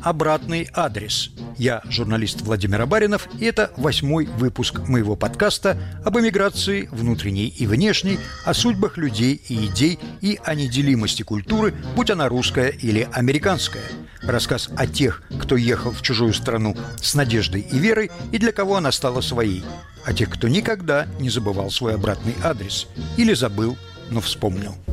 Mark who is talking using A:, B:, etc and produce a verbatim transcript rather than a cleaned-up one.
A: «Обратный адрес». Я журналист Владимир Абаринов, и это восьмой выпуск моего подкаста об эмиграции внутренней и внешней, о судьбах людей и идей и о неделимости культуры, будь она русская или американская. Рассказ о тех, кто ехал в чужую страну с надеждой и верой, и для кого она стала своей. О тех, кто никогда не забывал свой обратный адрес. Или забыл, но вспомнил.